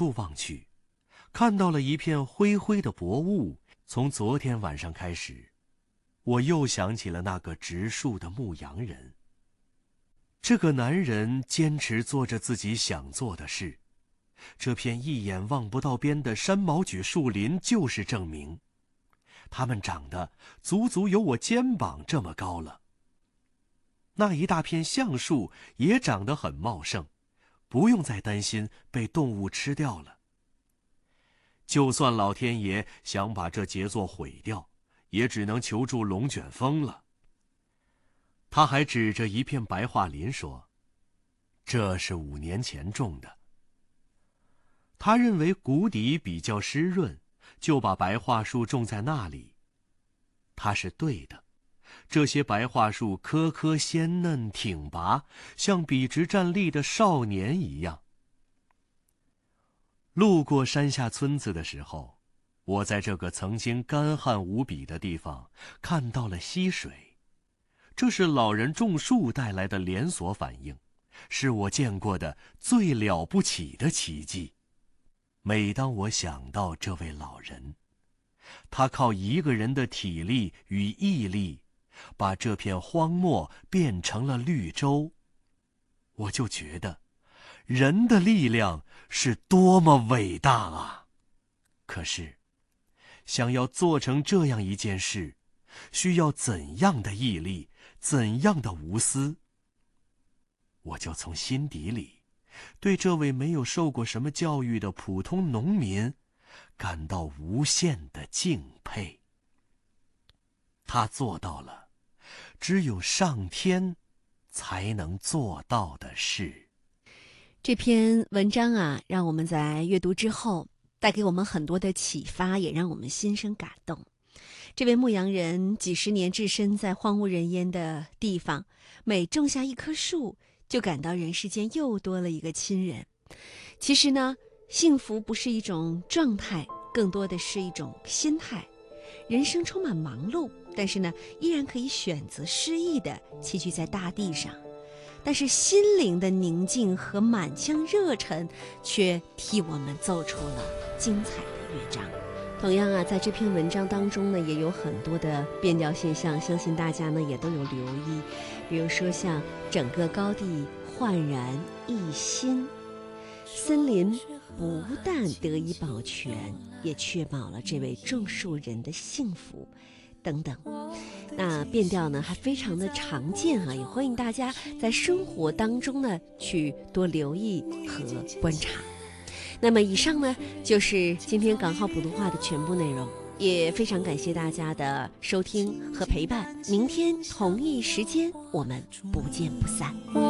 处望去，看到了一片灰灰的薄雾。从昨天晚上开始，我又想起了那个植树的牧羊人。这个男人坚持做着自己想做的事，这片一眼望不到边的山毛榉树林就是证明。它们长得足足有我肩膀这么高了。那一大片橡树也长得很茂盛，不用再担心被动物吃掉了。就算老天爷想把这杰作毁掉，也只能求助龙卷风了。他还指着一片白桦林说：“这是5年前种的。”他认为谷底比较湿润，就把白桦树种在那里。他是对的，这些白桦树颗颗鲜嫩挺拔，像笔直站立的少年一样。路过山下村子的时候，我在这个曾经干旱无比的地方看到了溪水。这是老人种树带来的连锁反应，是我见过的最了不起的奇迹。每当我想到这位老人，他靠一个人的体力与毅力，把这片荒漠变成了绿洲，我就觉得人的力量是多么伟大啊！可是，想要做成这样一件事，需要怎样的毅力，怎样的无私？我就从心底里对这位没有受过什么教育的普通农民感到无限的敬佩。他做到了只有上天才能做到的事。 这篇文章啊，让我们在阅读之后带给我们很多的启发，也让我们心生感动。这位牧羊人几十年置身在荒无人烟的地方，每种下一棵树，就感到人世间又多了一个亲人。其实呢，幸福不是一种状态，更多的是一种心态。人生充满忙碌，但是呢，依然可以选择诗意的栖居在大地上。但是心灵的宁静和满腔热忱却替我们奏出了精彩的乐章。同样啊，在这篇文章当中呢，也有很多的变调现象，相信大家呢也都有留意。比如说像整个高地焕然一新，森林不但得以保全，也确保了这位种树人的幸福等等。那变调呢还非常的常见啊，也欢迎大家在生活当中呢去多留意和观察。那么以上呢就是今天港号普通话的全部内容，也非常感谢大家的收听和陪伴。明天同一时间我们不见不散。